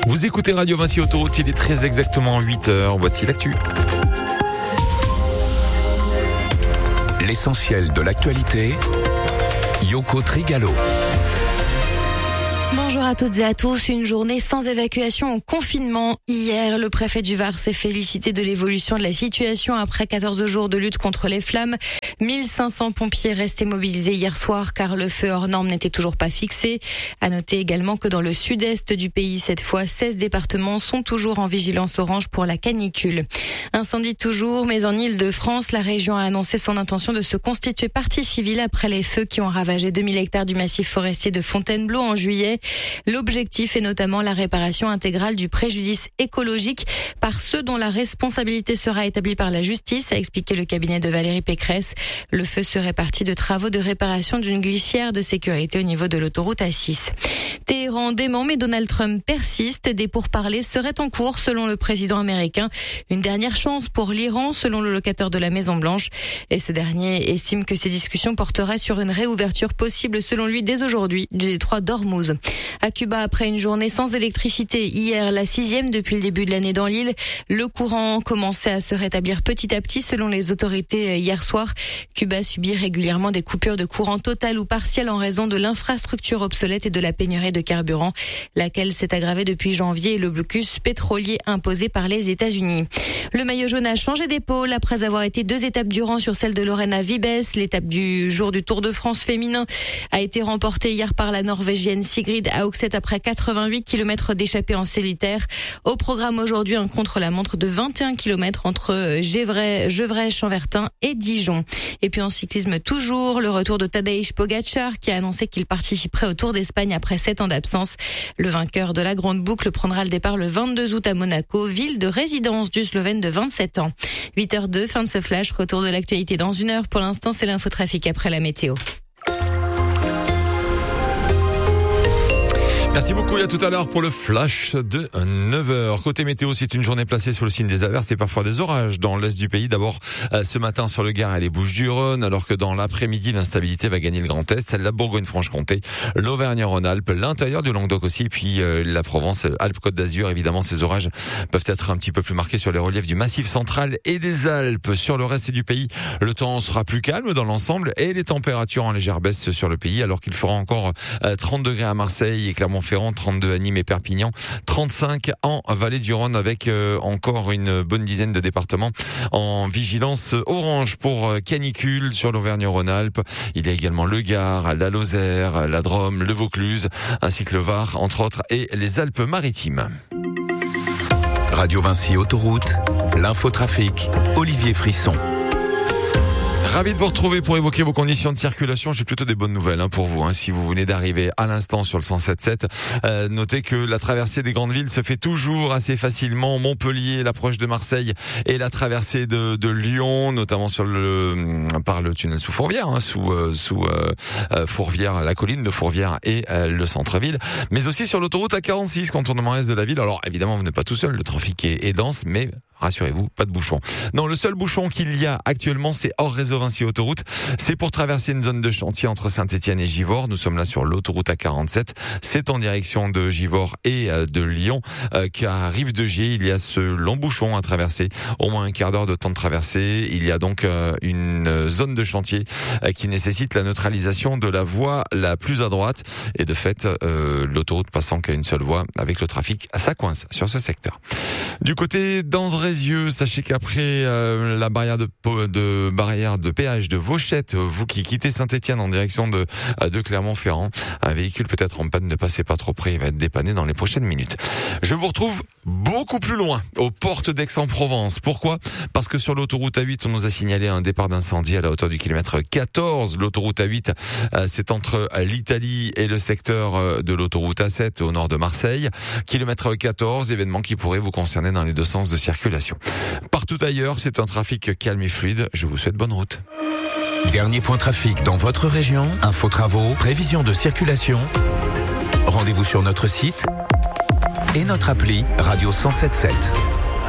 Vous écoutez Radio Vinci Autoroute, il est très exactement 8h. Voici l'actu. L'essentiel de l'actualité, Yoko Trigalo. Bonjour à toutes et à tous. Une journée sans évacuation au confinement. Hier, le préfet du Var s'est félicité de l'évolution de la situation après 14 jours de lutte contre les flammes. 1500 pompiers restaient mobilisés hier soir car le feu hors norme n'était toujours pas fixé. À noter également que dans le sud-est du pays, cette fois, 16 départements sont toujours en vigilance orange pour la canicule. Incendie toujours, mais en Île-de-France, la région a annoncé son intention de se constituer partie civile après les feux qui ont ravagé 2000 hectares du massif forestier de Fontainebleau en juillet. L'objectif est notamment la réparation intégrale du préjudice écologique par ceux dont la responsabilité sera établie par la justice, a expliqué le cabinet de Valérie Pécresse. Le feu serait parti de travaux de réparation d'une glissière de sécurité au niveau de l'autoroute A6. Téhéran dément, mais Donald Trump persiste. Des pourparlers seraient en cours selon le président américain. Une dernière chance pour l'Iran selon le locataire de la Maison-Blanche. Et ce dernier estime que ces discussions porteraient sur une réouverture possible selon lui dès aujourd'hui du détroit d'Ormuz. À Cuba, après une journée sans électricité, hier la 6e depuis le début de l'année dans l'île, le courant commençait à se rétablir petit à petit selon les autorités hier soir. Cuba subit régulièrement des coupures de courant totales ou partielles en raison de l'infrastructure obsolète et de la pénurie de carburant, laquelle s'est aggravée depuis janvier et le blocus pétrolier imposé par les États-Unis. Le maillot jaune a changé d'épaule après avoir été 2 étapes du rang sur celle de Lorena Vibes. L'étape du jour du Tour de France féminin a été remportée hier par la Norvégienne Sigrid Haugset après 88 km d'échappée en solitaire. Au programme aujourd'hui, un contre-la-montre de 21 km entre Gevrey, Chambertin et Dijon. Et puis en cyclisme toujours, le retour de Tadej Pogačar qui a annoncé qu'il participerait au Tour d'Espagne après 7 ans d'absence. Le vainqueur de la grande boucle prendra le départ le 22 août à Monaco, ville de résidence du Slovène de 27 ans. 8h02, fin de ce flash, retour de l'actualité dans 1 heure. Pour l'instant, c'est l'infotrafic après la météo. Merci beaucoup et à tout à l'heure pour le flash de 9h. Côté météo, c'est une journée placée sous le signe des averses et parfois des orages dans l'est du pays. D'abord, ce matin sur le Gard et les Bouches-du-Rhône, alors que dans l'après-midi, l'instabilité va gagner le Grand Est, la Bourgogne-Franche-Comté, l'Auvergne-Rhône-Alpes, l'intérieur du Languedoc aussi, puis la Provence, Alpes-Côte d'Azur. Évidemment, ces orages peuvent être un petit peu plus marqués sur les reliefs du Massif central et des Alpes. Sur le reste du pays, le temps sera plus calme dans l'ensemble et les températures en légère baisse sur le pays, alors qu'il fera encore 30 degrés à Marseille et Clermont-Ferrand, 32 à Nîmes et Perpignan, 35 en Vallée du Rhône, avec encore une bonne dizaine de départements en vigilance orange pour canicule sur l'Auvergne-Rhône-Alpes. Il y a également le Gard, la Lozère, la Drôme, le Vaucluse, ainsi que le Var, entre autres, et les Alpes-Maritimes. Radio Vinci Autoroute, l'infotrafic, Olivier Frisson. Ravi de vous retrouver pour évoquer vos conditions de circulation. J'ai plutôt des bonnes nouvelles pour vous. Si vous venez d'arriver à l'instant sur le 107.7, notez que la traversée des grandes villes se fait toujours assez facilement. Montpellier, l'approche de Marseille et la traversée de Lyon, notamment par le tunnel sous Fourvière, sous Fourvière, la colline de Fourvière et le centre-ville, mais aussi sur l'autoroute A46, contournement est de la ville. Alors évidemment, vous n'êtes pas tout seul, le trafic est dense, mais rassurez-vous, pas de bouchon. Non, le seul bouchon qu'il y a actuellement, c'est hors réseau Vinci Autoroute. C'est pour traverser une zone de chantier entre Saint-Étienne et Givors. Nous sommes là sur l'autoroute A47. C'est en direction de Givors et de Lyon. Car rive de Gier, il y a ce long bouchon à traverser. Au moins un quart d'heure de temps de traversée. Il y a donc une zone de chantier qui nécessite la neutralisation de la voie la plus à droite. Et de fait, l'autoroute passant qu'à une seule voie avec le trafic, ça coince sur ce secteur. Du côté d'Andrézieux, sachez qu'après la barrière de péage de Vauchette, vous qui quittez Saint-Étienne en direction de Clermont-Ferrand, un véhicule peut-être en panne, ne passez pas trop près, il va être dépanné dans les prochaines minutes. Je vous retrouve beaucoup plus loin, aux portes d'Aix-en-Provence. Pourquoi ? Parce que sur l'autoroute A8, on nous a signalé un départ d'incendie à la hauteur du kilomètre 14. L'autoroute A8, c'est entre l'Italie et le secteur de l'autoroute A7 au nord de Marseille. Kilomètre 14, événement qui pourrait vous concerner dans les deux sens de circulation. Partout ailleurs, c'est un trafic calme et fluide. Je vous souhaite bonne route. Dernier point trafic dans votre région, info travaux, prévision de circulation. Rendez-vous sur notre site et notre appli Radio 107.7.